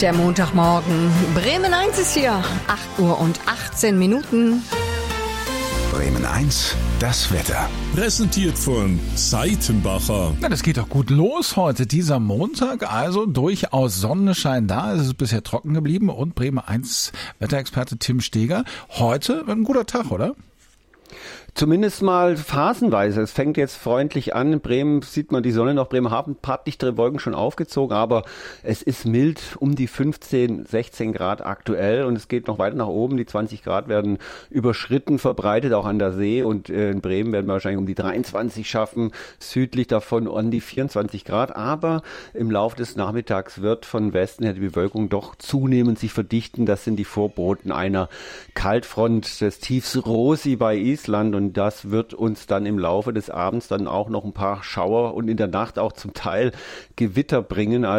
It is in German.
Der Montagmorgen. Bremen 1 ist hier. 8:18 Bremen 1, das Wetter. Präsentiert von Seitenbacher. Ja, das geht doch gut los heute, dieser Montag. Also durchaus Sonnenschein da. Es ist bisher trocken geblieben. Und Bremen 1 Wetterexperte Tim Steger. Heute ein guter Tag, oder? Zumindest mal phasenweise. Es fängt jetzt freundlich an. In Bremen sieht man die Sonne noch. Bremerhaven, ein paar dichtere Wolken schon aufgezogen, aber es ist mild, um die 15, 16 Grad aktuell und es geht noch weiter nach oben. Die 20 Grad werden überschritten, verbreitet auch an der See und in Bremen werden wir wahrscheinlich um die 23 schaffen, südlich davon an die 24 Grad. Aber im Laufe des Nachmittags wird von Westen her die Bewölkung doch zunehmend sich verdichten. Das sind die Vorboten einer Kaltfront des Tiefs Rosi bei Island. Und das wird uns dann im Laufe des Abends dann auch noch ein paar Schauer und in der Nacht auch zum Teil Gewitter bringen.